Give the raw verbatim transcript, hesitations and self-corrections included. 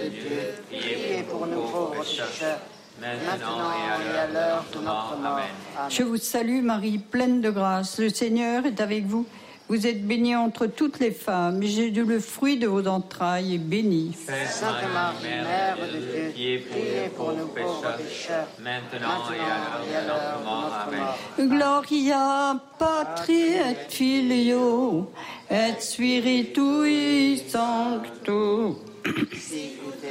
de Dieu, priez pour nous pauvres pécheurs, maintenant et à l'heure de notre mort. Amen. Je vous salue Marie, pleine de grâce, le Seigneur est avec vous. Vous êtes bénie entre toutes les femmes, et Jésus, le fruit de vos entrailles, est béni. Sainte Marie, Mère de Dieu, priez pour nous pauvres pécheurs, maintenant et à l'heure de notre mort. Gloria Patri et Filio et Spiritui Sancto.